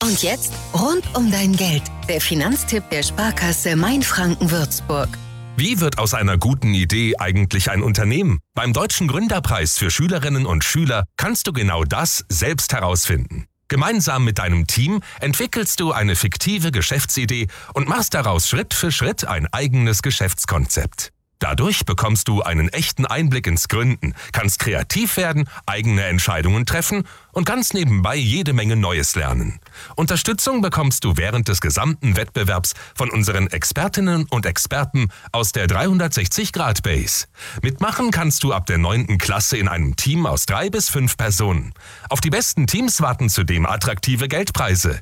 Und jetzt rund um dein Geld. Der Finanztipp der Sparkasse Mainfranken-Würzburg. Wie wird aus einer guten Idee eigentlich ein Unternehmen? Beim Deutschen Gründerpreis für Schülerinnen und Schüler kannst du genau das selbst herausfinden. Gemeinsam mit deinem Team entwickelst du eine fiktive Geschäftsidee und machst daraus Schritt für Schritt ein eigenes Geschäftskonzept. Dadurch bekommst du einen echten Einblick ins Gründen, kannst kreativ werden, eigene Entscheidungen treffen und ganz nebenbei jede Menge Neues lernen. Unterstützung bekommst du während des gesamten Wettbewerbs von unseren Expertinnen und Experten aus der 360-Grad-Base. Mitmachen kannst du ab der 9. Klasse in einem Team aus 3 bis 5 Personen. Auf die besten Teams warten zudem attraktive Geldpreise.